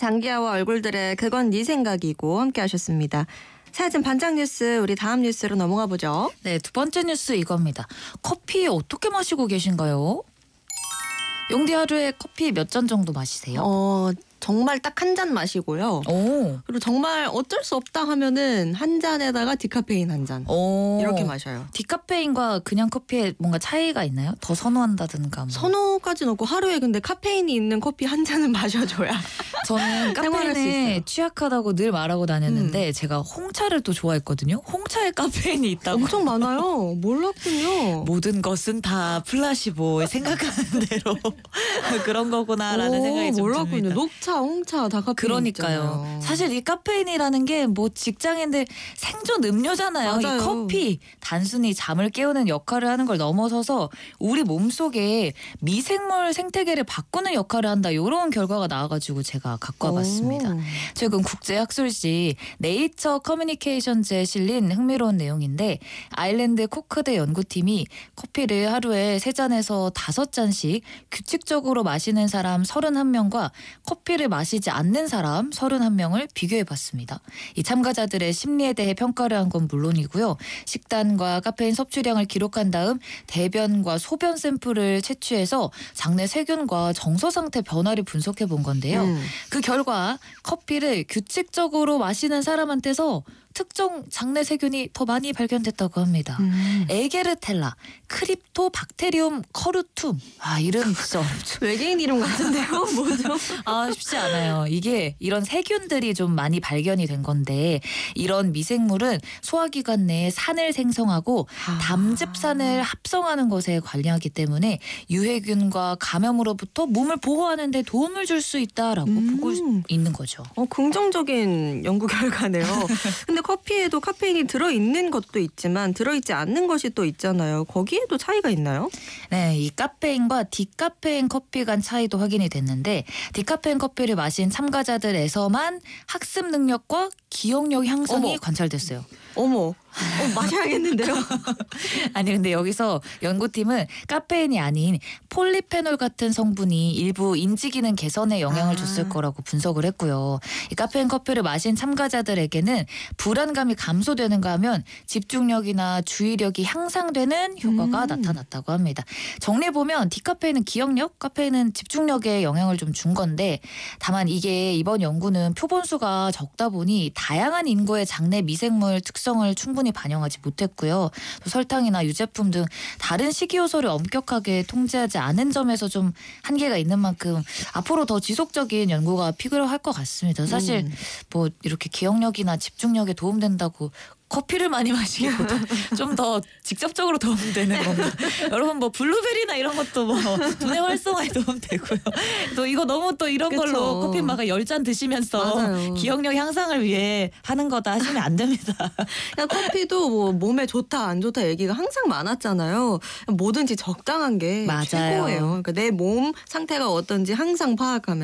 장기하와 얼굴들의 그건 네 생각이고 함께 하셨습니다. 사진 반장 뉴스, 우리 다음 뉴스로 넘어가 보죠. 네, 두 번째 뉴스 이겁니다. 커피 어떻게 마시고 계신가요? 용디 하루에 커피 몇 잔 정도 마시세요? 정말 딱 한 잔 마시고요. 오. 그리고 정말 어쩔 수 없다 하면은 한 잔에다가 디카페인 한 잔. 이렇게 마셔요. 디카페인과 그냥 커피에 뭔가 차이가 있나요? 더 선호한다든가. 뭐. 선호까지는 없고 하루에 근데 카페인이 있는 커피 한 잔은 마셔줘야. 저는 생활할 수 카페인에 있어요. 취약하다고 늘 말하고 다녔는데 제가 홍차를 또 좋아했거든요. 홍차에 카페인이 있다고. 엄청 많아요. 몰랐군요. 모든 것은 다 플라시보 생각하는 대로 그런 거구나라는 생각이 좀 몰랐군요. 듭니다. 녹차, 홍차 다 카페인 그러니까요. 있잖아요. 사실 이 카페인이라는 게 뭐 직장인들 생존 음료잖아요. 맞아요. 이 커피 단순히 잠을 깨우는 역할을 하는 걸 넘어서서 우리 몸속에 미생물 생태계를 바꾸는 역할을 한다. 이런 결과가 나와가지고 제가 갖고 와봤습니다. 최근 국제학술지 네이처 커뮤니케이션즈에 실린 흥미로운 내용인데 아일랜드 코크대 연구팀이 커피를 하루에 3잔에서 5잔씩 규칙적으로 마시는 사람 31명과 커피를 마시지 않는 사람 31명을 비교해봤습니다. 이 참가자들의 심리에 대해 평가를 한 건 물론이고요. 식단과 카페인 섭취량을 기록한 다음 대변과 소변 샘플을 채취해서 장내 세균과 정서 상태 변화를 분석해 본 건데요. 그 결과 커피를 규칙적으로 마시는 사람한테서 특정 장내 세균이 더 많이 발견됐다고 합니다. 에게르텔라, 크립토박테리움 커루툼. 이름 진짜 어렵죠. 외계인 이름 같은데요? 뭐죠? 쉽지 않아요. 이게 이런 세균들이 좀 많이 발견이 된 건데 이런 미생물은 소화기관 내에 산을 생성하고 담즙산을 합성하는 것에 관여하기 때문에 유해균과 감염으로부터 몸을 보호하는 데 도움을 줄 수 있다라고 보고 있는 거죠. 긍정적인 연구 결과네요. 근데 커피에도 카페인이 들어있는 것도 있지만 들어있지 않는 것이 또 있잖아요. 거기에도 차이가 있나요? 네, 이 카페인과 디카페인 커피 간 차이도 확인이 됐는데 디카페인 커피를 마신 참가자들에서만 학습 능력과 기억력 향상이 관찰됐어요. 마셔야겠는데요? 아니 근데 여기서 연구팀은 카페인이 아닌 폴리페놀 같은 성분이 일부 인지기능 개선에 영향을 줬을 거라고 분석을 했고요. 이 카페인 커피를 마신 참가자들에게는 불안감이 감소되는가 하면 집중력이나 주의력이 향상되는 효과가 나타났다고 합니다. 정리해보면 디카페인은 기억력, 카페인은 집중력에 영향을 좀 준 건데 다만 이게 이번 연구는 표본수가 적다 보니 다양한 인구의 장내 미생물 특성을 충분히 반영하지 못했고요. 또 설탕이나 유제품 등 다른 식이요소를 엄격하게 통제하지 않은 점에서 좀 한계가 있는 만큼 앞으로 더 지속적인 연구가 필요할 것 같습니다. 사실 뭐 이렇게 기억력이나 집중력에 도움된다고 커피를 많이 마시기보다 좀 더 직접적으로 도움되는 겁니다. 여러분 뭐 블루베리나 이런 것도 뭐 두뇌 활성화에 도움되고요. 또 이거 너무 또 이런 그쵸. 걸로 커피 막 10잔 드시면서 맞아요. 기억력 향상을 위해 하는 거다 하시면 안 됩니다. 커피도 뭐 몸에 좋다 안 좋다 얘기가 항상 많았잖아요. 뭐든지 적당한 게 맞아요. 최고예요. 그러니까 내 몸 상태가 어떤지 항상 파악하면